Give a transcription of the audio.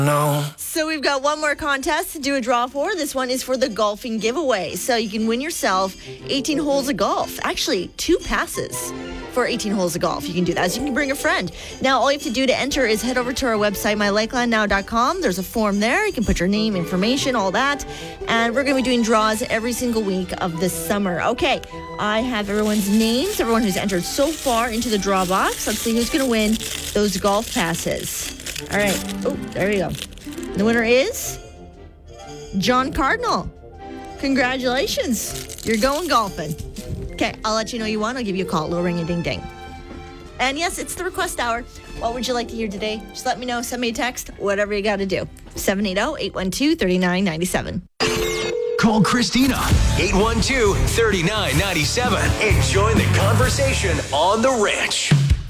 No. So we've got one more contest to do a draw for. This one is for the golfing giveaway. So you can win yourself 18 holes of golf. Actually, 2 passes for 18 holes of golf. You can do that. So you can bring a friend. Now, all you have to do to enter is head over to our website, mylakelandnow.com. There's a form there. You can put your name, information, all that. And we're going to be doing draws every single week of this summer. Okay, I have everyone's names, everyone who's entered so far into the draw box. Let's see who's going to win those golf passes. All right. Oh, there you go. The winner is John Cardinal. Congratulations. You're going golfing. Okay, I'll let you know you won. I'll give you a call. Little ring-a-ding-ding. And yes, it's the request hour. What would you like to hear today? Just let me know. Send me a text. Whatever you got to do. 780-812-3997. Call Christina. 812-3997 and join the conversation on The Ranch.